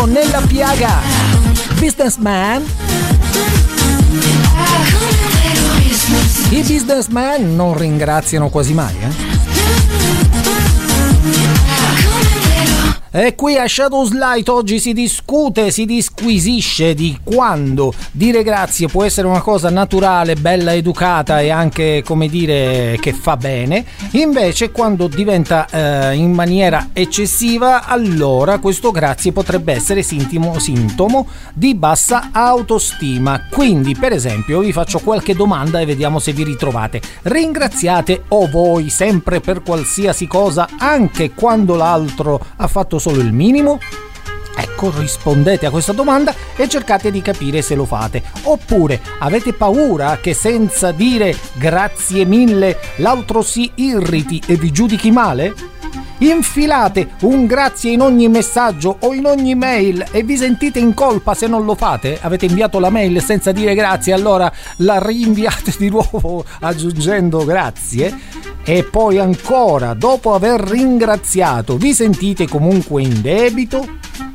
dito nella piaga. Businessman. I businessman non ringraziano quasi mai, E qui a Shadows Light oggi si discute, si disquisisce di quando dire grazie può essere una cosa naturale, bella, educata e anche, come dire, che fa bene, invece quando diventa in maniera eccessiva, allora questo grazie potrebbe essere sintomo di bassa autostima. Quindi, per esempio, vi faccio qualche domanda e vediamo se vi ritrovate. Ringraziate o voi sempre per qualsiasi cosa, anche quando l'altro ha fatto solo il minimo? Ecco, rispondete a questa domanda e cercate di capire se lo fate. Oppure avete paura che senza dire grazie mille l'altro si irriti e vi giudichi male? Infilate un grazie in ogni messaggio o in ogni mail e vi sentite in colpa se non lo fate? Avete inviato la mail senza dire grazie, allora la rinviate di nuovo aggiungendo grazie? E poi ancora, dopo aver ringraziato, vi sentite comunque in debito?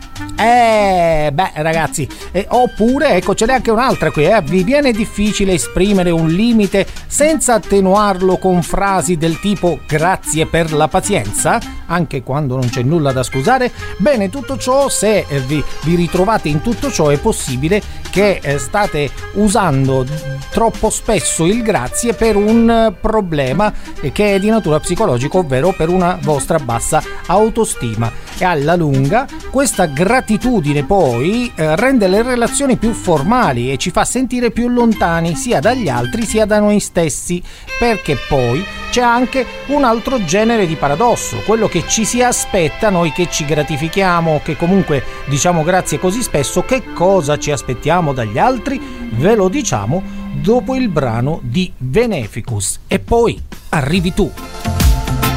Ragazzi, oppure, ecco, ce n'è anche un'altra qui, vi viene difficile esprimere un limite senza attenuarlo con frasi del tipo grazie per la pazienza, anche quando non c'è nulla da scusare? Bene, tutto ciò, se vi ritrovate in tutto ciò, è possibile che state usando troppo spesso il grazie per un problema che è di natura psicologica, ovvero per una vostra bassa autostima, e alla lunga questa gratitudine poi rende le relazioni più formali e ci fa sentire più lontani sia dagli altri sia da noi stessi, perché poi c'è anche un altro genere di paradosso, quello che ci si aspetta noi che ci gratifichiamo, che comunque diciamo grazie così spesso. Che cosa ci aspettiamo dagli altri? Ve lo diciamo dopo il brano di Veneficus. E poi arrivi tu.